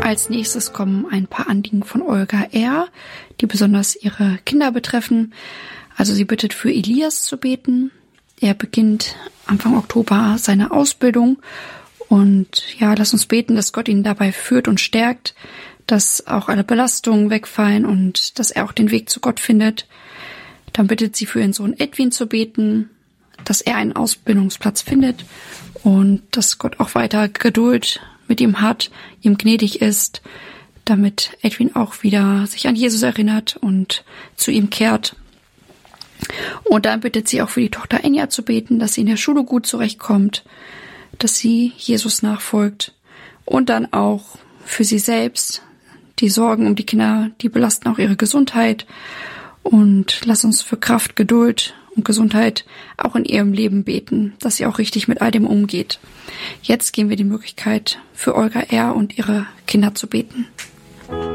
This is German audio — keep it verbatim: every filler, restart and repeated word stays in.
Als nächstes kommen ein paar Anliegen von Olga R., die besonders ihre Kinder betreffen. Also sie bittet für Elias zu beten. Er beginnt Anfang Oktober seine Ausbildung. Und ja, lass uns beten, dass Gott ihn dabei führt und stärkt, dass auch alle Belastungen wegfallen und dass er auch den Weg zu Gott findet. Dann bittet sie für ihren Sohn Edwin zu beten, dass er einen Ausbildungsplatz findet und dass Gott auch weiter Geduld mit ihm hat, ihm gnädig ist, damit Edwin auch wieder sich an Jesus erinnert und zu ihm kehrt. Und dann bittet sie auch für die Tochter Enya zu beten, dass sie in der Schule gut zurechtkommt, dass sie Jesus nachfolgt und dann auch für sie selbst. Die Sorgen um die Kinder, die belasten auch ihre Gesundheit. Und lass uns für Kraft, Geduld und Gesundheit auch in ihrem Leben beten, dass sie auch richtig mit all dem umgeht. Jetzt geben wir die Möglichkeit, für Olga R. und ihre Kinder zu beten.